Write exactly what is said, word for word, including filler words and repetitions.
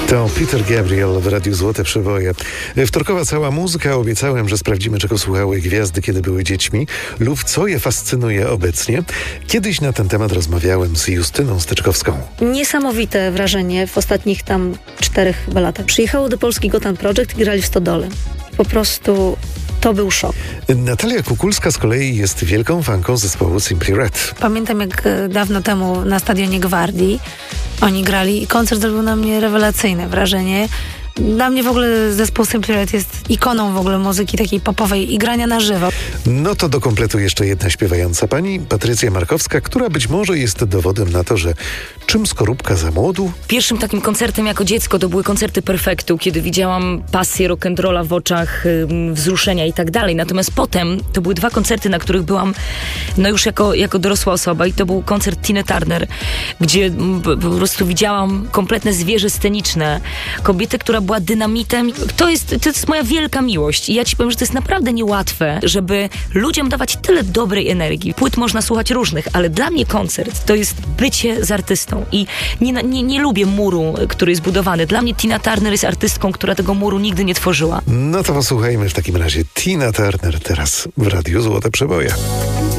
To Peter Gabriel w Radiu Złote Przeboje. Wtorkowa cała muzyka. Obiecałem, że sprawdzimy, czego słuchały gwiazdy, kiedy były dziećmi, lub co je fascynuje obecnie. Kiedyś na ten temat rozmawiałem z Justyną Steczkowską. Niesamowite wrażenie w ostatnich tam czterech chyba latach. Przyjechało do Polski Gotham Project i grali w Stodole. Po prostu to był szok. Natalia Kukulska z kolei jest wielką fanką zespołu Simply Red. Pamiętam, jak dawno temu na stadionie Gwardii oni grali i koncert zrobił na mnie rewelacyjne wrażenie. Dla mnie w ogóle zespół Simply Red jest ikoną w ogóle muzyki takiej popowej i grania na żywo. No to do kompletu jeszcze jedna śpiewająca pani, Patrycja Markowska, która być może jest dowodem na to, że czym skorupka za młodu? Pierwszym takim koncertem jako dziecko to były koncerty Perfektu, kiedy widziałam pasję rock'n'rolla w oczach, ym, wzruszenia i tak dalej. Natomiast potem to były dwa koncerty, na których byłam no już jako, jako dorosła osoba i to był koncert Tiny Turner, gdzie m, po prostu widziałam kompletne zwierzę sceniczne, kobietę, która była dynamitem. To jest, to jest moja wielka miłość i ja ci powiem, że to jest naprawdę niełatwe, żeby ludziom dawać tyle dobrej energii. Płyt można słuchać różnych, ale dla mnie koncert to jest bycie z artystą i nie, nie, nie lubię muru, który jest budowany. Dla mnie Tina Turner jest artystką, która tego muru nigdy nie tworzyła. No to posłuchajmy w takim razie Tina Turner teraz w Radiu Złote Przeboje.